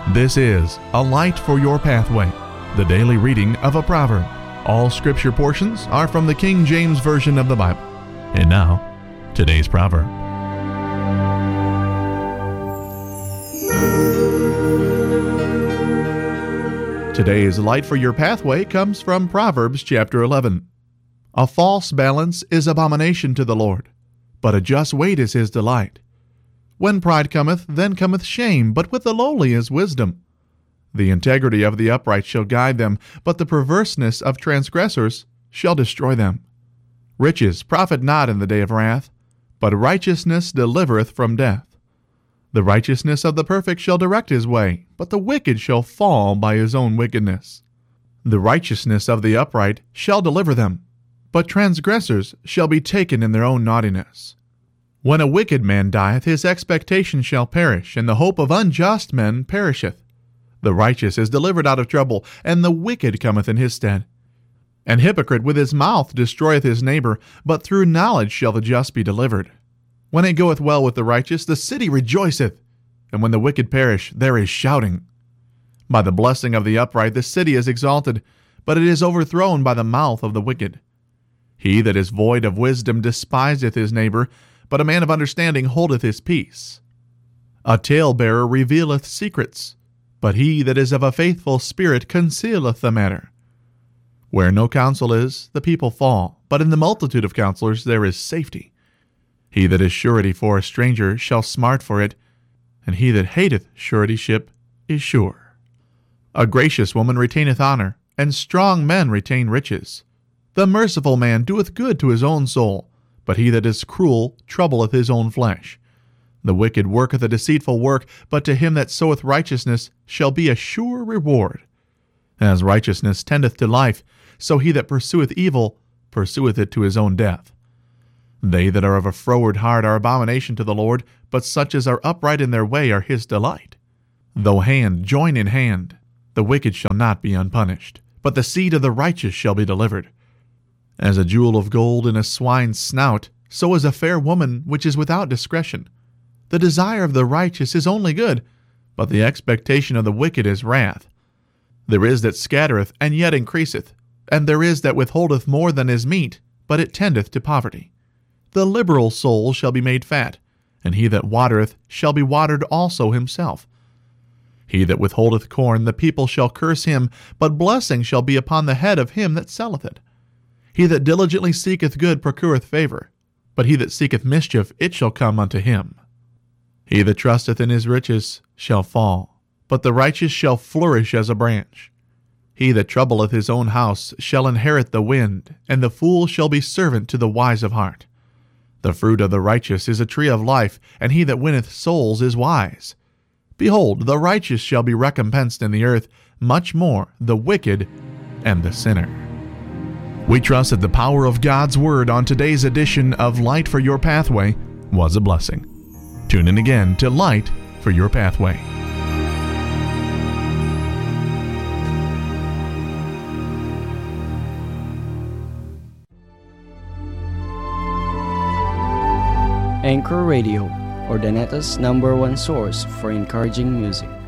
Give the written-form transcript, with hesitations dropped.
This is A Light for Your Pathway, the daily reading of a proverb. All scripture portions are from the King James Version of the Bible. And now, today's proverb. Today's Light for Your Pathway comes from Proverbs chapter 11. A false balance is abomination to the Lord, but a just weight is his delight. When pride cometh, then cometh shame, but with the lowly is wisdom. The integrity of the upright shall guide them, but the perverseness of transgressors shall destroy them. Riches profit not in the day of wrath, but righteousness delivereth from death. The righteousness of the perfect shall direct his way, but the wicked shall fall by his own wickedness. The righteousness of the upright shall deliver them, but transgressors shall be taken in their own naughtiness. When a wicked man dieth, his expectation shall perish, and the hope of unjust men perisheth. The righteous is delivered out of trouble, and the wicked cometh in his stead. An hypocrite with his mouth destroyeth his neighbor, but through knowledge shall the just be delivered. When it goeth well with the righteous, the city rejoiceth, and when the wicked perish, there is shouting. By the blessing of the upright the city is exalted, but it is overthrown by the mouth of the wicked. He that is void of wisdom despiseth his neighbor, but a man of understanding holdeth his peace. A talebearer revealeth secrets, but he that is of a faithful spirit concealeth the matter. Where no counsel is, the people fall, but in the multitude of counselors there is safety. He that is surety for a stranger shall smart for it, and he that hateth suretyship is sure. A gracious woman retaineth honor, and strong men retain riches. The merciful man doeth good to his own soul, but he that is cruel troubleth his own flesh. The wicked worketh a deceitful work, but to him that soweth righteousness shall be a sure reward. As righteousness tendeth to life, so he that pursueth evil pursueth it to his own death. They that are of a froward heart are abomination to the Lord, but such as are upright in their way are his delight. Though hand join in hand, the wicked shall not be unpunished, but the seed of the righteous shall be delivered. As a jewel of gold in a swine's snout, so is a fair woman which is without discretion. The desire of the righteous is only good, but the expectation of the wicked is wrath. There is that scattereth, and yet increaseth, and there is that withholdeth more than is meet, but it tendeth to poverty. The liberal soul shall be made fat, and he that watereth shall be watered also himself. He that withholdeth corn, the people shall curse him, but blessing shall be upon the head of him that selleth it. He that diligently seeketh good procureth favor, but he that seeketh mischief, it shall come unto him. He that trusteth in his riches shall fall, but the righteous shall flourish as a branch. He that troubleth his own house shall inherit the wind, and the fool shall be servant to the wise of heart. The fruit of the righteous is a tree of life, and he that winneth souls is wise. Behold, the righteous shall be recompensed in the earth, much more the wicked and the sinner. We trust that the power of God's Word on today's edition of Light for Your Pathway was a blessing. Tune in again to Light for Your Pathway. Anchor Radio, Ordaneta's #1 source for encouraging music.